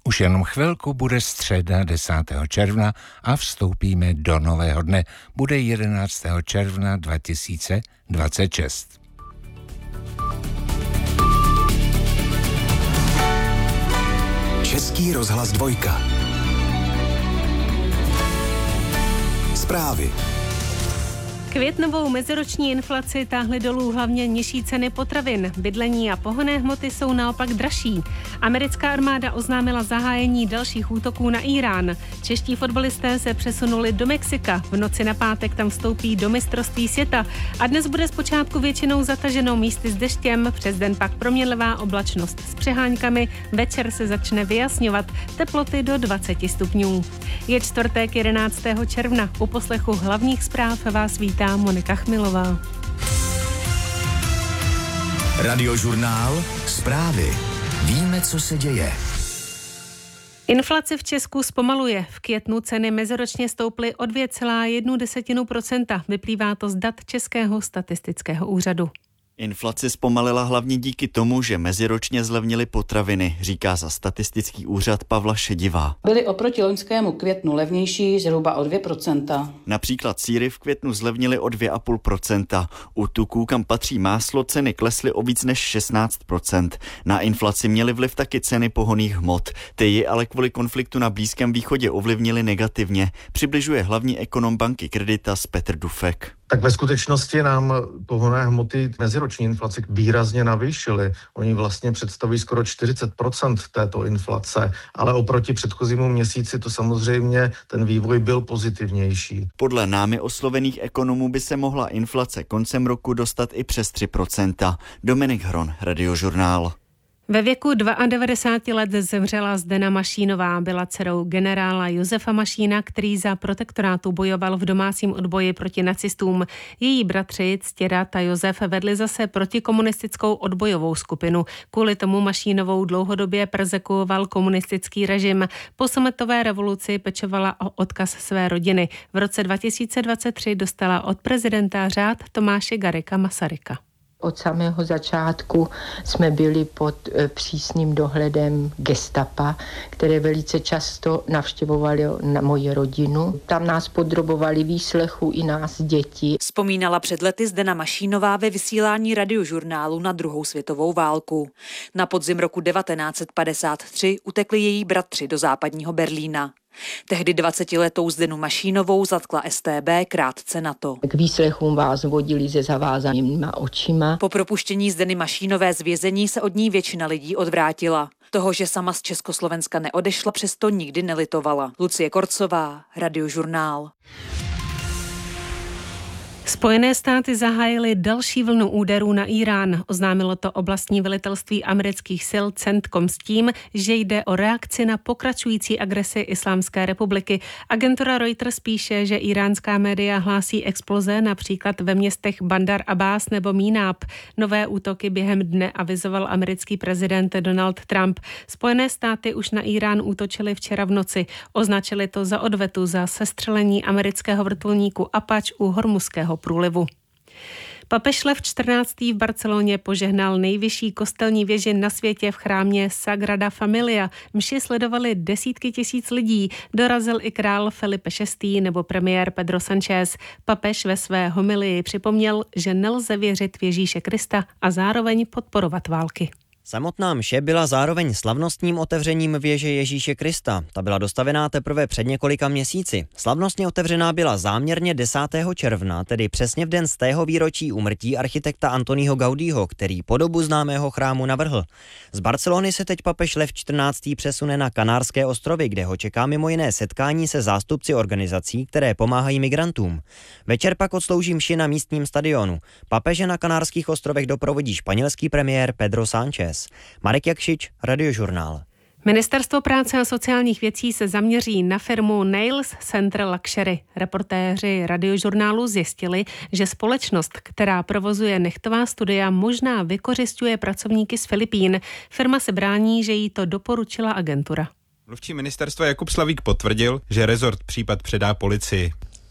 Už jenom chvilku bude středa 10. června a vstoupíme do nového dne. Bude 11. června 2026. Český rozhlas 2. Zprávy. Květnovou meziroční inflaci táhly dolů hlavně nižší ceny potravin. Bydlení a pohonné hmoty jsou naopak dražší. Americká armáda oznámila zahájení dalších útoků na Írán. Čeští fotbalisté se přesunuli do Mexika. V noci na pátek tam vstoupí do mistrovství světa. A dnes bude zpočátku většinou zataženo místy s deštěm, přes den pak proměnlivá oblačnost s přeháňkami. Večer se začne vyjasňovat, teploty do 20 stupňů. Je čtvrtek 11. června. U poslechu hlavních zpráv vás vítá Monika Chmilová. Radiožurnál. Zprávy. Víme, co se děje. Inflace v Česku zpomaluje. V květnu ceny meziročně stouply o 2,1%. Vyplývá to z dat Českého statistického úřadu. Inflace zpomalila hlavně díky tomu, že meziročně zlevnily potraviny, říká za statistický úřad Pavla Šedivá. Byly oproti loňskému květnu levnější zhruba o 2%. Například sýry v květnu zlevnily o 2,5%. U tuků, kam patří máslo, ceny klesly o víc než 16%. Na inflaci měly vliv taky ceny pohonných hmot. Ty ji ale kvůli konfliktu na Blízkém východě ovlivnily negativně, přibližuje hlavní ekonom banky Creditas Petr Dufek. Tak ve skutečnosti nám pohonné hmoty meziroční inflaci výrazně navýšily. Oni vlastně představují skoro 40% této inflace, ale oproti předchozímu měsíci to samozřejmě ten vývoj byl pozitivnější. Podle námi oslovených ekonomů by se mohla inflace koncem roku dostat i přes 3%. Dominik Hron, Radiožurnál. Ve věku 92 let zemřela Zdena Mašínová, byla dcerou generála Josefa Mašína, který za protektorátu bojoval v domácím odboji proti nacistům. Její bratři Ctěrad a Josef vedli zase protikomunistickou odbojovou skupinu. Kvůli tomu Mašínovou dlouhodobě perzekuoval komunistický režim. Po sametové revoluci pečovala o odkaz své rodiny. V roce 2023 dostala od prezidenta řád Tomáše Garrigua Masaryka. Od samého začátku jsme byli pod přísným dohledem gestapa, které velice často navštěvovali na moji rodinu. Tam nás podrobovali výslechu i nás děti. Vzpomínala před lety Zdena Mašínová ve vysílání Radiožurnálu na druhou světovou válku. Na podzim roku 1953 utekli její bratři do západního Berlína. Tehdy 20letou Zdenu Mašínovou zatkla StB krátce na to. K výslechům vás vodili se zavázanýma očima. Po propuštění Zdeny Mašínové z vězení se od ní většina lidí odvrátila. Toho, že sama z Československa neodešla, přesto nikdy nelitovala. Lucie Korcová, Radiožurnál. Spojené státy zahájily další vlnu úderů na Írán. Oznámilo to oblastní velitelství amerických sil CENTCOM s tím, že jde o reakci na pokračující agresi Islámské republiky. Agentura Reuters píše, že iránská média hlásí exploze například ve městech Bandar Abbas nebo Mínáb. Nové útoky během dne avizoval americký prezident Donald Trump. Spojené státy už na Írán útočily včera v noci. Označili to za odvetu za sestřelení amerického vrtulníku Apache u Hormuzského průlivu. Papež Lev XIV. V Barceloně požehnal nejvyšší kostelní věži na světě v chrámě Sagrada Familia. Mši sledovali desítky tisíc lidí. Dorazil i král Felipe VI. Nebo premiér Pedro Sánchez. Papež ve své homilii připomněl, že nelze věřit v Ježíše Krista a zároveň podporovat války. Samotná mše byla zároveň slavnostním otevřením věže Ježíše Krista. Ta byla dostavená teprve před několika měsíci. Slavnostně otevřená byla záměrně 10. června, tedy přesně v den z tého výročí úmrtí architekta Antoního Gaudího, který podobu známého chrámu navrhl. Z Barcelony se teď papež Lev XIV. Přesune na Kanárské ostrovy, kde ho čeká mimo jiné setkání se zástupci organizací, které pomáhají migrantům. Večer pak odslouží mši na místním stadionu. Papeže na Kanárských ostrovech doprovodí španělský premiér Pedro Sánchez. Marek Jakšič, Radiožurnál. Ministerstvo práce a sociálních věcí se zaměří na firmu Nails Center Luxury. Reportéři Radiožurnálu zjistili, že společnost, která provozuje nechtová studia, možná vykořisťuje pracovníky z Filipín. Firma se brání, že jí to doporučila agentura. Mluvčí ministerstva Jakub Slavík potvrdil, že rezort případ předá policii.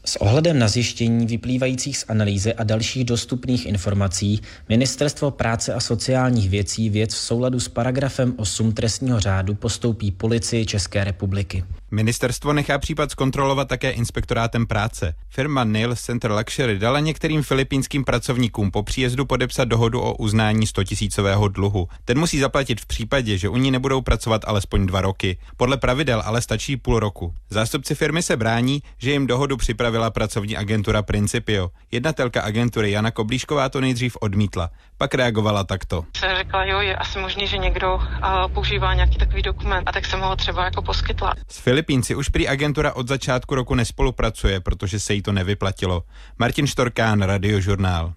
S ohledem na zjištění vyplývajících z analýzy a dalších dostupných informací Ministerstvo práce a sociálních věcí věc v souladu s paragrafem 8 trestního řádu postoupí Policii České republiky. Ministerstvo nechá případ zkontrolovat také inspektorátem práce. Firma Nail Center Luxury dala některým filipínským pracovníkům po příjezdu podepsat dohodu o uznání 100 000 dluhu. Ten musí zaplatit v případě, že u ní nebudou pracovat alespoň 2 roky. Podle pravidel ale stačí půl roku. Zástupci firmy se brání, že jim dohodu připravila pracovní agentura Principio. Jednatelka agentury Jana Koblíšková to nejdřív odmítla, pak reagovala takto. Jsem řekla, jo, je asi možný, že někdo používá nějaký takový dokument, a tak jsem ho třeba jako poskytla. S Filipínci už prý agentura od začátku roku nespolupracuje, protože se jí to nevyplatilo. Martin Štorkán, Radiožurnál.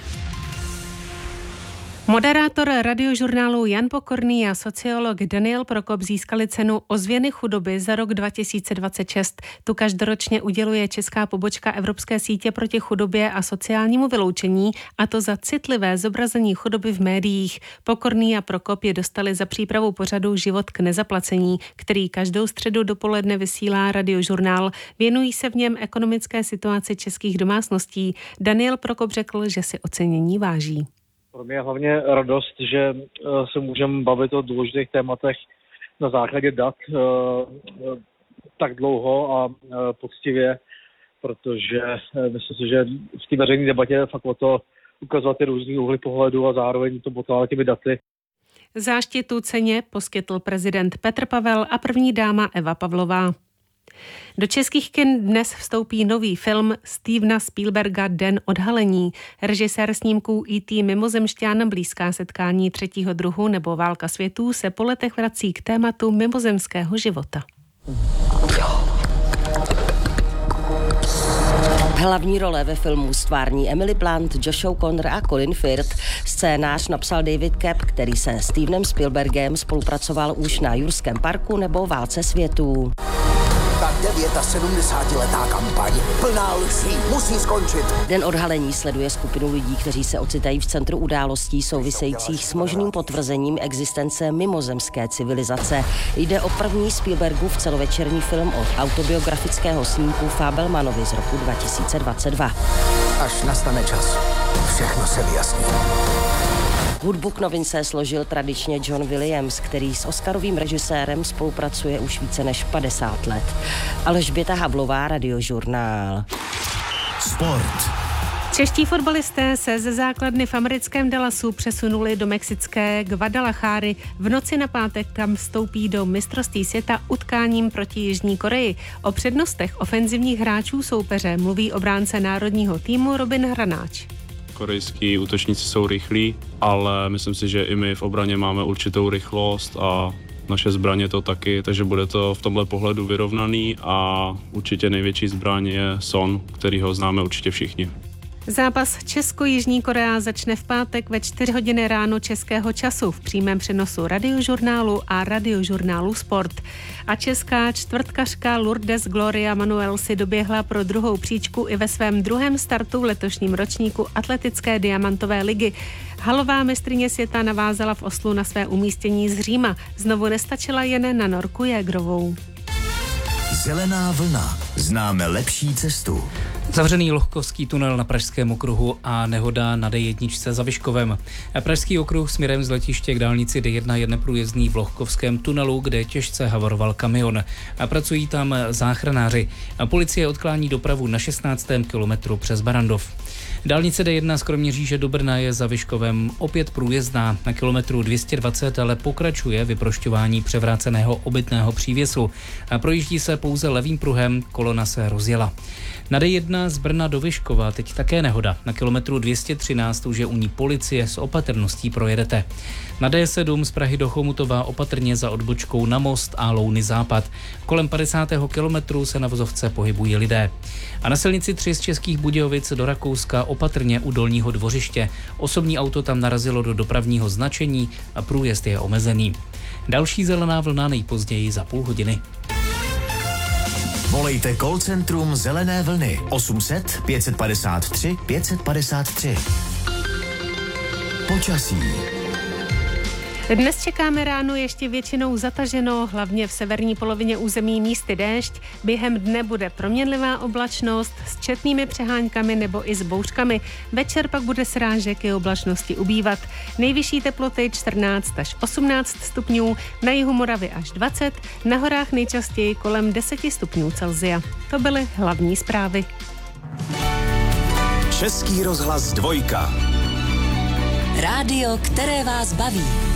Moderátor Radiožurnálu Jan Pokorný a sociolog Daniel Prokop získali cenu Ozvěny chudoby za rok 2026. Tu každoročně uděluje česká pobočka Evropské sítě proti chudobě a sociálnímu vyloučení, a to za citlivé zobrazení chudoby v médiích. Pokorný a Prokop je dostali za přípravu pořadu Život k nezaplacení, který každou středu dopoledne vysílá Radiožurnál. Věnují se v něm ekonomické situaci českých domácností. Daniel Prokop řekl, že si ocenění váží. Pro mě je hlavně radost, že se můžeme bavit o důležitých tématech na základě dat tak dlouho a poctivě, protože myslím si, že v té veřejné debatě je fakt o to ukazovat ty různý úhly pohledu a zároveň to potlávat těmi daty. Záštitu ceně poskytl prezident Petr Pavel a první dáma Eva Pavlová. Do českých kin dnes vstoupí nový film Stevena Spielberga Den odhalení. Režisér snímků E.T. Mimozemšťan, Blízká setkání 3. druhu nebo Válka světů se po letech vrací k tématu mimozemského života. Hlavní role ve filmu stvární Emily Blunt, Josh O'Connor a Colin Firth. Scénář napsal David Koepp, který se Stevenem Spielbergem spolupracoval už na Jurském parku nebo Válce světů. Ta 79letá kampaň plná lží musí skončit. Den odhalení sleduje skupinu lidí, kteří se ocitají v centru událostí souvisejících s možným potvrzením existence mimozemské civilizace. Jde o první Spielbergův celovečerní film od autobiografického snímku Fabelmanovi z roku 2022. Až nastane čas, všechno se vyjasní. Hudbu k novince složil tradičně John Williams, který s oscarovým režisérem spolupracuje už více než 50 let. Alžběta Havlová, Radiožurnál. Sport. Čeští fotbalisté se ze základny v americkém Dallasu přesunuli do mexické Guadalajary. V noci na pátek tam vstoupí do mistrovství světa utkáním proti Jižní Koreji. O přednostech ofenzivních hráčů soupeře mluví obránce národního týmu Robin Hranáč. Korejský útočníci jsou rychlí, ale myslím si, že i my v obraně máme určitou rychlost a naše zbraně to taky, takže bude to v tomhle pohledu vyrovnaný a určitě největší zbraň je Son, který ho známe určitě všichni. Zápas Česko-Jižní Korea začne v pátek ve 4 hodiny ráno českého času v přímém přenosu Radiožurnálu a Radiožurnálu Sport. A česká čtvrtkařka Lourdes Gloria Manuel si doběhla pro druhou příčku i ve svém druhém startu v letošním ročníku atletické diamantové ligy. Halová mistryně světa navázala v Oslu na své umístění z Říma. Znovu nestačila jen na Norku Jägerovou. Zelená vlna. Známe lepší cestu. Zavřený Lohkovský tunel na Pražském okruhu a nehoda na D1 za Vyškovem. Pražský okruh směrem z letiště k dálnici D1 je neprůjezdný v Lohkovském tunelu, kde těžce havaroval kamion. A pracují tam záchranáři. A policie odklání dopravu na 16. kilometru přes Barandov. Dálnice D1 z Kroměříže do Brna je za Vyškovem opět průjezdná. Na kilometru 220 ale pokračuje vyprošťování převráceného obytného přívěsu. A projíždí se pouze levým pruhem, kolona se rozjela. Na D1 z Brna do Vyškova teď také nehoda. Na kilometru 213 už je u ní policie, s opatrností projedete. Na D7 z Prahy do Chomutova opatrně za odbočkou na Most a Louny Západ. Kolem 50. kilometru se na vozovce pohybují lidé. A na silnici 3 z Českých Budějovic do Rakouska opatrně u Dolního Dvořiště. Osobní auto tam narazilo do dopravního značení a průjezd je omezený. Další zelená vlna nejpozději za půl hodiny. Volejte call centrum Zelené vlny 800 553 553. Počasí. Dnes čekáme ráno ještě většinou zataženo, hlavně v severní polovině území místy déšť. Během dne bude proměnlivá oblačnost s četnými přeháňkami nebo i s bouřkami. Večer pak bude srážek i oblačnosti ubývat. Nejvyšší teploty 14 až 18 stupňů, na jihu Moravy až 20, na horách nejčastěji kolem 10 stupňů Celsia. To byly hlavní zprávy. Český rozhlas 2. Rádio, které vás baví.